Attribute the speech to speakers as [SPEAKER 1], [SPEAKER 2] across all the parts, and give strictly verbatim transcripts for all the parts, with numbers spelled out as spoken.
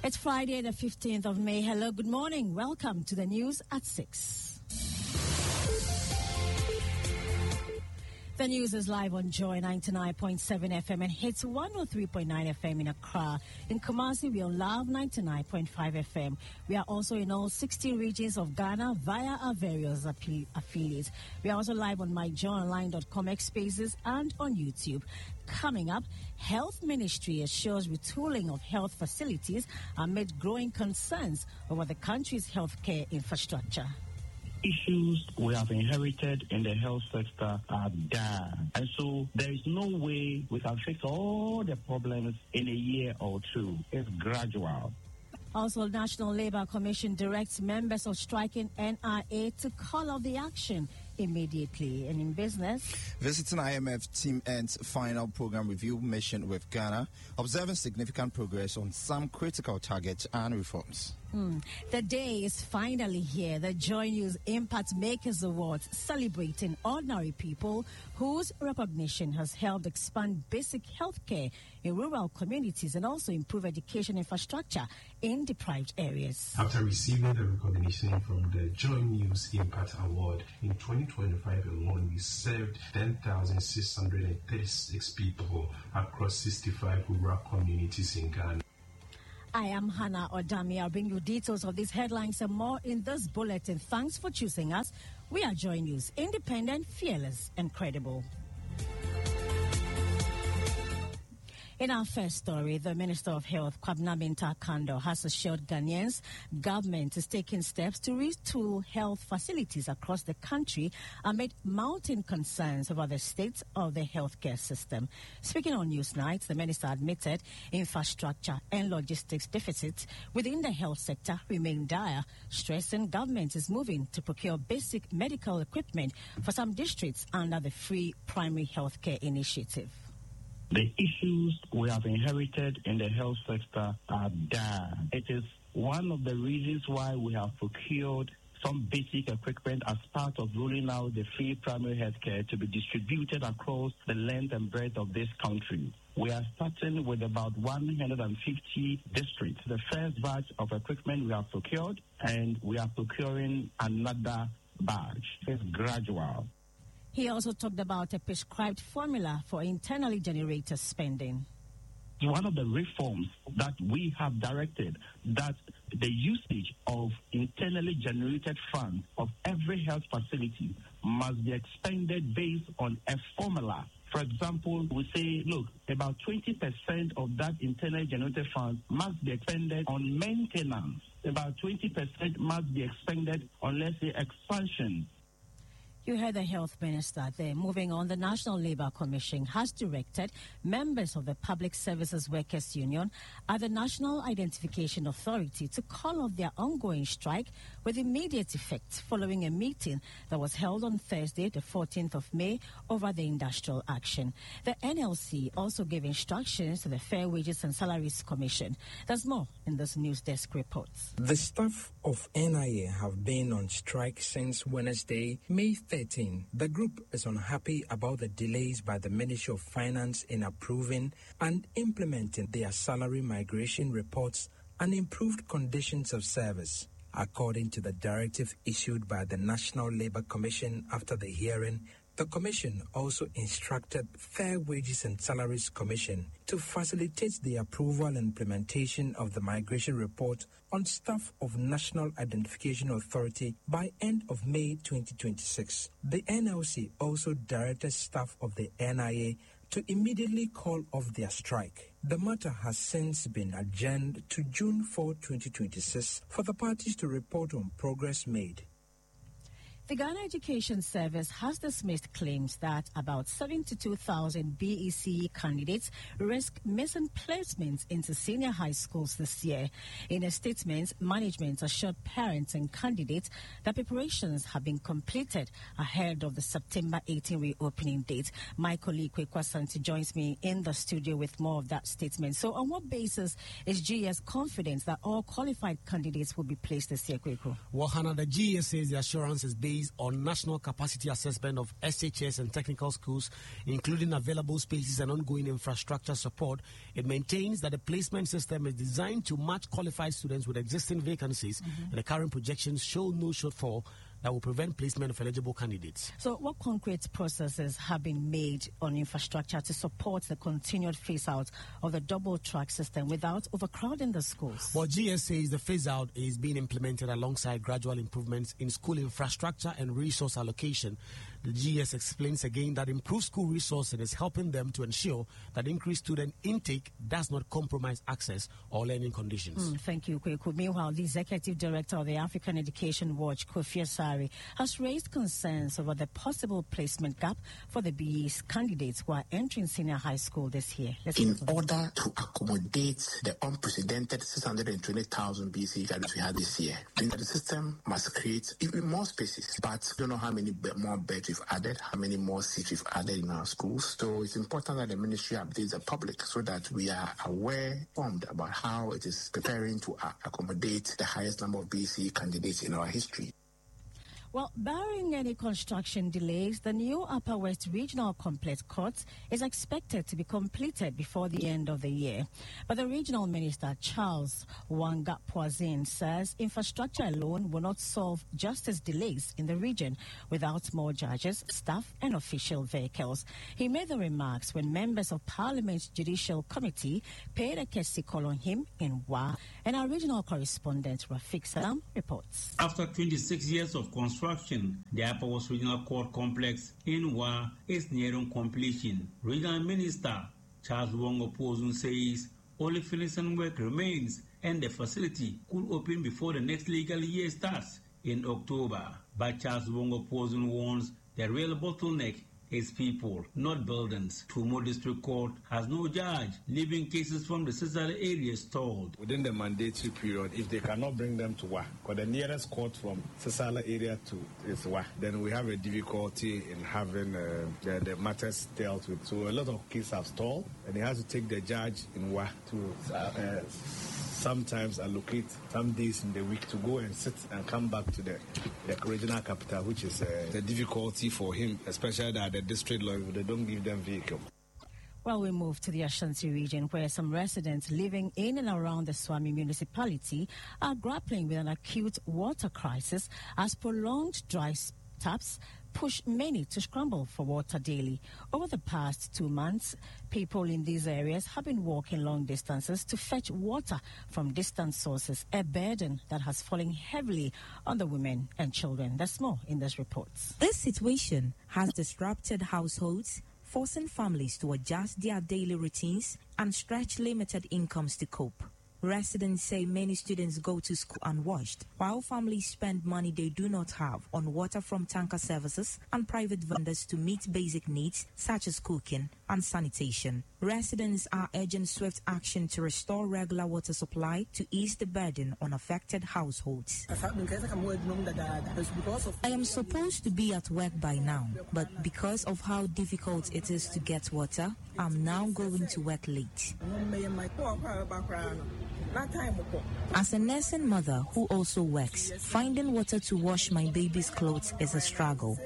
[SPEAKER 1] It's Friday, the fifteenth of May. Hello, good morning. Welcome to the news at six. The news is live on Joy ninety-nine point seven F M and hits one oh three point nine F M in Accra. In Kumasi, we are on Love ninety-nine point five F M. We are also in all sixteen regions of Ghana via our various affi- affiliates. We are also live on my joy online dot com X Spaces and on YouTube. Coming up, Health Ministry assures retooling of health facilities amid growing concerns over the country's healthcare infrastructure.
[SPEAKER 2] Issues we have inherited in the health sector are there. And so there is no way we can fix all the problems in a year or two. It's gradual.
[SPEAKER 1] Also, National Labour Commission directs members of striking N I A to call off the action immediately. And in business,
[SPEAKER 3] visiting I M F team ends final program review mission with Ghana, observing significant progress on some critical targets and reforms.
[SPEAKER 1] Hmm. The day is finally here. The Joy News Impact Makers Awards, celebrating ordinary people whose recognition has helped expand basic health care in rural communities and also improve education infrastructure in deprived areas.
[SPEAKER 4] After receiving the recognition from the Joy News Impact Award in twenty twenty-five alone, we served ten thousand six hundred thirty-six people across sixty-five rural communities in Ghana.
[SPEAKER 1] I am Hannah Odami. I'll bring you details of these headlines and more in this bulletin. Thanks for choosing us. We are Joy News, independent, fearless, and credible. In our first story, the Minister of Health, Kwabena Minta Kando, has assured Ghanaians government is taking steps to retool health facilities across the country amid mounting concerns over the state of the healthcare system. Speaking on Newsnight, the Minister admitted infrastructure and logistics deficits within the health sector remain dire, stressing government is moving to procure basic medical equipment for some districts under the Free Primary Healthcare Initiative.
[SPEAKER 2] The issues we have inherited in the health sector are there. It is one of the reasons why we have procured some basic equipment as part of rolling out the free primary health care to be distributed across the length and breadth of this country. We are starting with about one hundred fifty districts. The first batch of equipment we have procured, and we are procuring another batch. It's gradual.
[SPEAKER 1] He also talked about a prescribed formula for internally generated spending.
[SPEAKER 2] One of the reforms that we have directed that the usage of internally generated funds of every health facility must be expended based on a formula. For example, we say, look, about twenty percent of that internally generated funds must be expended on maintenance. About twenty percent must be expended on, let's say, expansion.
[SPEAKER 1] You heard the health minister there. Moving on, the National Labour Commission has directed members of the Public Services Workers Union at the National Identification Authority to call off their ongoing strike with immediate effect following a meeting that was held on Thursday, the fourteenth of May, over the industrial action. The N L C also gave instructions to the Fair Wages and Salaries Commission. There's more in this News Desk report.
[SPEAKER 5] The staff of N I A have been on strike since Wednesday, May thirteenth. The group is unhappy about the delays by the Ministry of Finance in approving and implementing their salary migration reports and improved conditions of service. According to the directive issued by the National Labour Commission after the hearing, the Commission also instructed Fair Wages and Salaries Commission to facilitate the approval and implementation of the migration report on staff of National Identification Authority by end of May twenty twenty-six. The N L C also directed staff of the N I A to immediately call off their strike. The matter has since been adjourned to June fourth, twenty twenty-six for the parties to report on progress made.
[SPEAKER 1] The Ghana Education Service has dismissed claims that about seventy-two thousand B E C E candidates risk missing placements into senior high schools this year. In a statement, management assured parents and candidates that preparations have been completed ahead of the September eighteenth reopening date. My colleague Kwekwa Santi joins me in the studio with more of that statement. So on what basis is G E S confident that all qualified candidates will be placed this year, Kwekwa?
[SPEAKER 6] Well, Hannah, the G E S says the assurance is based based on national capacity assessment of S H S and technical schools, including available spaces and ongoing infrastructure support. It maintains that the placement system is designed to match qualified students with existing vacancies, mm-hmm. and the current projections show no shortfall that will prevent placement of eligible candidates.
[SPEAKER 1] So what concrete processes have been made on infrastructure to support the continued phase-out of the double-track system without overcrowding the schools?
[SPEAKER 6] Well, G S says the phase-out is being implemented alongside gradual improvements in school infrastructure and resource allocation. The G S explains again that improved school resourcing is helping them to ensure that increased student intake does not compromise access or learning conditions.
[SPEAKER 1] Mm, thank you, Kweku. Meanwhile, the Executive Director of the African Education Watch, Kofi Asare, has raised concerns over the possible placement gap for the B E's candidates who are entering senior high school this year. Let's
[SPEAKER 7] In order to accommodate the unprecedented six hundred twenty thousand B C graduates we had this year, the system must create even more spaces, but we don't know how many more beds we've added, how many more seats we've added in our schools. So it's important that the ministry updates the public so that we are aware, informed about how it is preparing to accommodate the highest number of B C candidates in our history.
[SPEAKER 1] Well, barring any construction delays, the new Upper West Regional Complex Court is expected to be completed before the end of the year. But the Regional Minister, Charles Wanga Poisson, says infrastructure alone will not solve justice delays in the region without more judges, staff and official vehicles. He made the remarks when members of Parliament's Judicial Committee paid a courtesy call on him in Wa, and our regional correspondent Rafiq Salam reports.
[SPEAKER 8] After twenty-six years of construction, the Upper West Regional Court Complex in Wa is nearing completion. Regional Minister Charles Wanga Poisson says only finishing work remains and the facility could open before the next legal year starts in October. But Charles Wanga Poisson warns the real bottleneck is people, not buildings. Tumo District Court has no judge, leaving cases from the Sisala area stalled.
[SPEAKER 9] Within the mandatory period, if they cannot bring them to Wa, because the nearest court from Sisala area to is Wa, then we have a difficulty in having uh, the, the matters dealt with. So a lot of cases have stalled, and they have to take the judge in Wa to uh, uh, sometimes allocate some days in the week to go and sit and come back to the, the regional capital, which is uh, the difficulty for him, especially that the district law, they don't give them vehicle.
[SPEAKER 1] Well, we move to the Ashanti region, where some residents living in and around the Swami municipality are grappling with an acute water crisis as prolonged dry taps push many to scramble for water daily. Over the past two months, people in these areas have been walking long distances to fetch water from distant sources, a burden that has fallen heavily on the women and children. There's more in this report.
[SPEAKER 10] This situation has disrupted households, forcing families to adjust their daily routines and stretch limited incomes to cope. Residents say many students go to school unwashed, while families spend money they do not have on water from tanker services and private vendors to meet basic needs such as cooking and sanitation. Residents are urging swift action to restore regular water supply to ease the burden on affected households. I am supposed to be at work by now, but because of how difficult it is to get water, I'm now going to work late. As a nursing mother who also works, finding water to wash my baby's clothes is a struggle.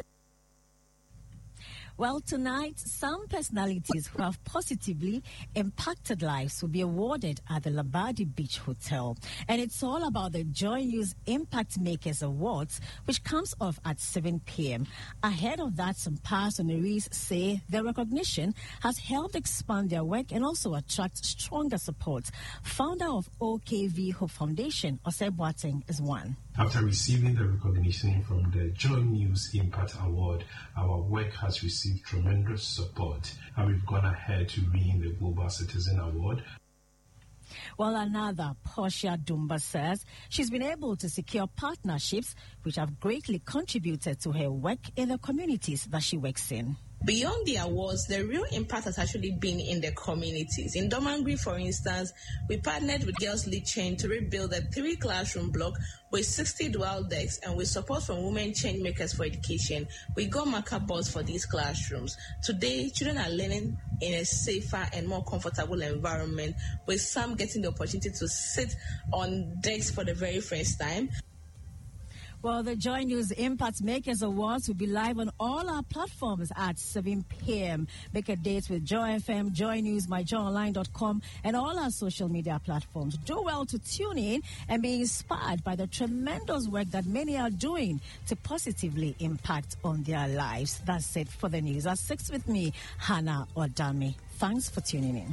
[SPEAKER 1] Well, tonight, some personalities who have positively impacted lives will be awarded at the Labadi Beach Hotel. And it's all about the Joy News Impact Makers Awards, which comes off at seven p.m. Ahead of that, some past honorees say their recognition has helped expand their work and also attract stronger support. Founder of O K V Hope Foundation, Osei Boateng, is one.
[SPEAKER 4] After receiving the recognition from the Joy News Impact Award, our work has received tremendous support, and we've gone ahead to win the Global Citizen Award.
[SPEAKER 1] Well, another, Portia Dumba, says she's been able to secure partnerships which have greatly contributed to her work in the communities that she works in.
[SPEAKER 11] Beyond the awards, the real impact has actually been in the communities. In Domangri, for instance, we partnered with Girls Lead Chain to rebuild a three-classroom block with sixty dual decks, and with support from Women Changemakers for Education, we got marker boards for these classrooms. Today, children are learning in a safer and more comfortable environment, with some getting the opportunity to sit on decks for the very first time.
[SPEAKER 1] Well, the Joy News Impact Makers Awards will be live on all our platforms at seven p.m. Make a date with Joy F M, Joy News, my joy online dot com, and all our social media platforms. Do well to tune in and be inspired by the tremendous work that many are doing to positively impact on their lives. That's it for the news. At six with me, Hannah Odami. Thanks for tuning in.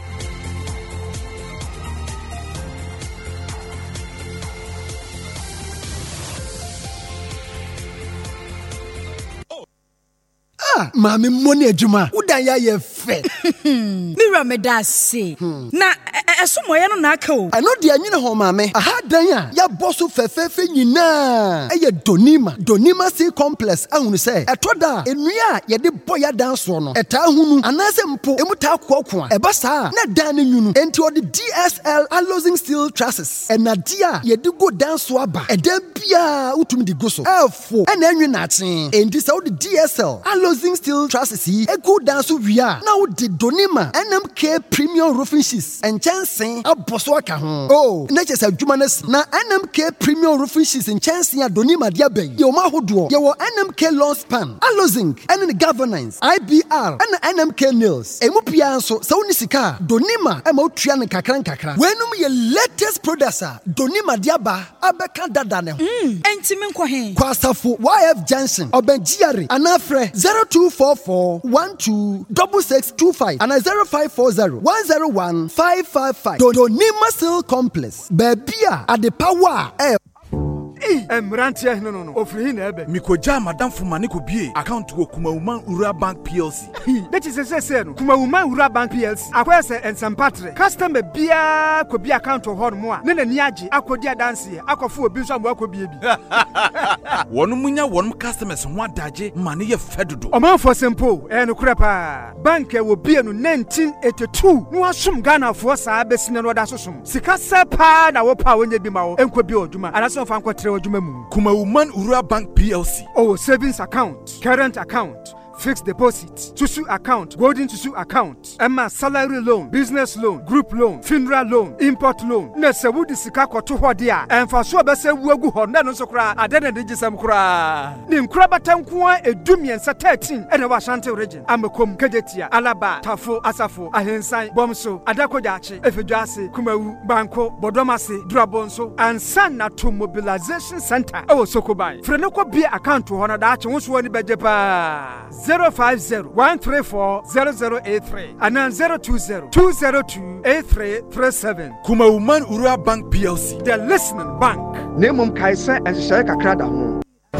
[SPEAKER 12] Mami money ejuma udan ya ye fe
[SPEAKER 13] Mira me da se na esomo ye no na aka o
[SPEAKER 12] I know de anyine ho mami aha dan ya ya boso fefefe nyina eye donima donima sea complex ahunu se etoda enua ye de boya dan so no eta hunu anase mpo emuta akoko a eba saa na dan ne nyunu enti odi D S L Alloying Steel Trusses enadia ye de go dan so aba edan bia utumi di go so efo ena enwe na aten enti se odi D S L Alloying Steel Trusses yi egu dan so wia na odi donima N M K Premium Roofing Sheets and chancing aboso aka ho oh na chese adwuma na si na N M K Premium Roofing Sheets and chancing adonima dia bay ye ma hodo ye wo N M K Lawn Span Alloying and the governance I B R and N M K Nails emu pia so se woni sika donima e ma otua ne kakran kakra wenum ye latest producer donima dia ba abeka dada ne
[SPEAKER 13] mm enti me nkɔ he
[SPEAKER 12] kwasafo Y F Junction obenjiare anafre zero two four four one two six six two five and zero five four zero one zero one five five five Donima Steel Complex Babia at the power eh
[SPEAKER 14] Emrantia no no no ofri na ebe mikoja madam fumani ko bie account wo Kumawuma Ura Bank P L C that is say say no Kumawuma Ura Bank P L C akwese ensempatre customer bia ko bia account ho no mo a ne nani age akodi adanse akofo obi nso amwa ko bie bi wonu munya wonu customers ho adaje mane ye fedodo oman for simple e no krepa bank e wo bie no nineteen eighty-two no asum Ghana fo saa besine no da sosum sika sepa na wo pa wonye bi ma wo enko bi oduma anaso fa nko Kumawuma Ura Bank P L C. Oh, savings account, current account, fixed deposit, Tusu account, golden Tusu account, Emma salary loan, business loan, group loan, funeral loan, import loan. Nese wudi sika koto hodia. Enfa so bese wuegu ho na no so kra adene de gisam kra. Nim kra batanko edumi ensa thirteen ene wa Ashanti region. Amekom Kejetia, Alaba, Tafo, Asafo, Ahensan, Bomso, Adakojachi, Efeduase, Kumawu, Banko, Bodomase, Drabonso, and Sana to Mobilization Center. Oh Sokobai. Frenoko be account to honor that won't woni bejepa. zero five zero one three four zero zero eight three and then zero two zero two zero two eight three three seven. Kumawuma Ura Bank P L C. The listening bank. Nemum Kaisa and Shaka Krada home.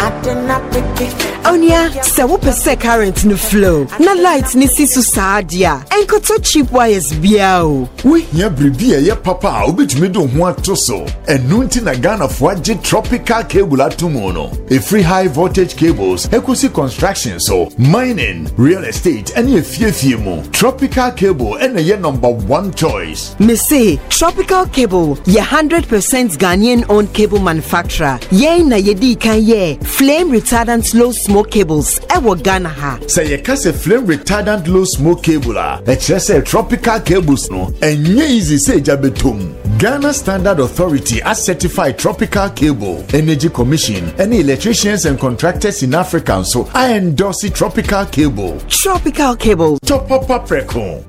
[SPEAKER 15] Onya, se wo pese current no flow. Na light ni si so saadia. Enkoto cheap wires bia o.
[SPEAKER 16] We hia bribi ye papa obetumi do ho ato so. Enu nti na Ghana fo age tropical cable atomo no. A free high voltage cables, equity construction so, mining, real estate, any fiefie mo. Tropical cable and ye number one choice.
[SPEAKER 15] Me say Tropical Cable, ye one hundred percent Ghanaian owned cable manufacturer. Ye na ye di kan ye flame retardant low smoke cables ewo Ghana ha.
[SPEAKER 16] Say ye kase flame retardant low smoke cable a e kire say tropical cables no enye easy say jabetom. Ghana Standard Authority as certified tropical cable. Energy Commission, any electricians and contractors in Africa so I endorse tropical cable.
[SPEAKER 15] Tropical Cable.
[SPEAKER 16] Top up preco.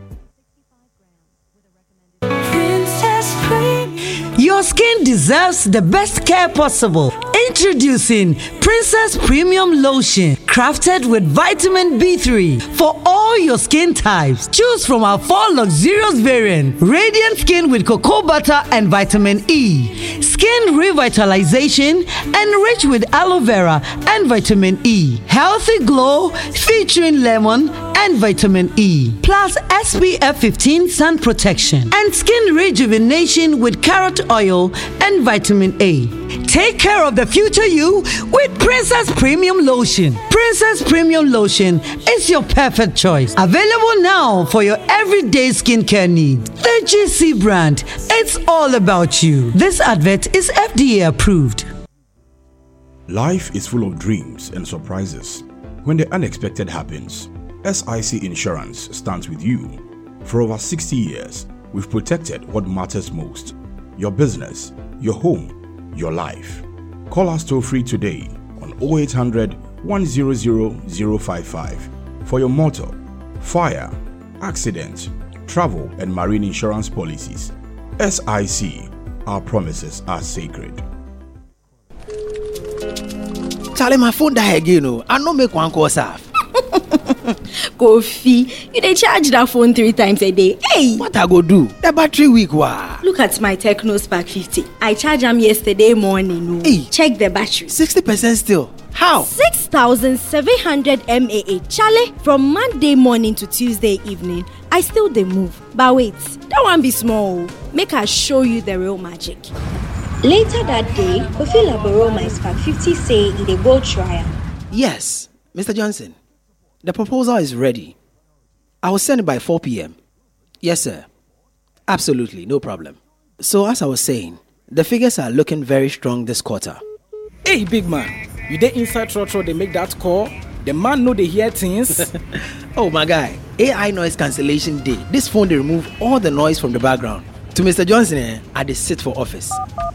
[SPEAKER 17] Your skin deserves the best care possible. Introducing Princess Premium Lotion, crafted with vitamin B three for all your skin types. Choose from our four luxurious variants: Radiant Skin with cocoa butter and vitamin E, Skin Revitalization, enriched with aloe vera and vitamin E, Healthy Glow featuring lemon and vitamin E, plus S P F fifteen sun protection, and Skin Rejuvenation with carrot oil and vitamin A. Take care of the future you with Princess Premium Lotion. Princess Premium Lotion is your perfect choice. Available now for your everyday skincare needs. The G C brand, it's all about you. This advert is F D A approved.
[SPEAKER 18] Life is full of dreams and surprises. When the unexpected happens, S I C Insurance stands with you. For over sixty years, we've protected what matters most: your business, your home, your life. Call us toll free today on oh eight hundred, one hundred, zero five five for your motor, fire, accident, travel, and marine insurance policies. S I C, our promises are sacred.
[SPEAKER 19] Charlie, my phone die again. Oh, I no make one call serve.
[SPEAKER 20] Kofi, you dey charge that phone three times a day. Hey,
[SPEAKER 19] what I go do? The battery weak, wa.
[SPEAKER 20] Look at my Techno Spark fifty. I charged them yesterday morning. Oh. Hey, check the battery.
[SPEAKER 19] Sixty percent still. How?
[SPEAKER 20] Six thousand seven hundred mAh. Charlie, from Monday morning to Tuesday evening, I still dey move. But wait, that one be small. Make I show you the real magic. Later that day, Kofi borrow my Spark fifty say he dey go trial.
[SPEAKER 19] Yes, Mister Johnson. The proposal is ready. I will send it by four p.m. Yes, sir. Absolutely, no problem. So as I was saying, the figures are looking very strong this quarter.
[SPEAKER 14] Hey, big man. You dey inside Trotro, they make that call? The man know they hear things?
[SPEAKER 19] Oh, my guy. A I noise cancellation day. This phone, they remove all the noise from the background. To Mister Johnson, eh, I dey sit for office.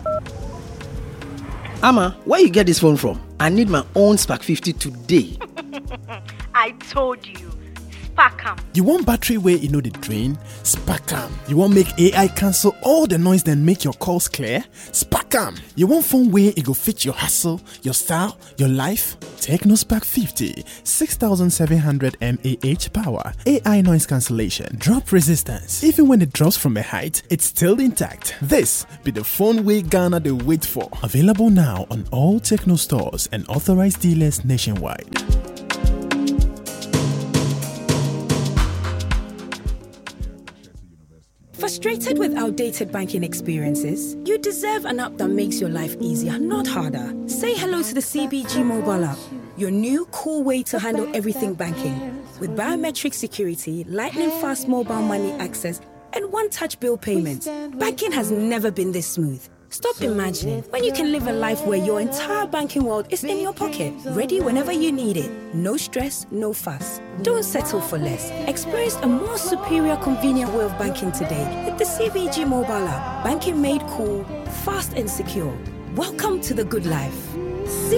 [SPEAKER 19] Amma, where you get this phone from? I need my own Spark fifty today.
[SPEAKER 20] I told you, Sparkam.
[SPEAKER 21] You want battery where you know the drain? Sparkam. You want make A I cancel all the noise then make your calls clear? Sparkam. You want phone where it go fit your hustle, your style, your life? Techno Spark fifty, six thousand seven hundred mAh power, A I noise cancellation, drop resistance. Even when it drops from a height, it's still intact. This be the phone way Ghana they wait for. Available now on all Techno stores and authorized dealers nationwide.
[SPEAKER 13] Frustrated with outdated banking experiences? You deserve an app that makes your life easier, not harder. Say hello to the C B G mobile app, your new cool way to handle everything banking. With biometric security, lightning fast mobile money access, and one-touch bill payments, banking has never been this smooth. Stop imagining when you can live a life where your entire banking world is in your pocket, ready whenever you need it. No stress, no fuss. Don't settle for less. Experience a more superior, convenient way of banking today with the C B G mobile app. Banking made cool, fast and secure. Welcome to the good life.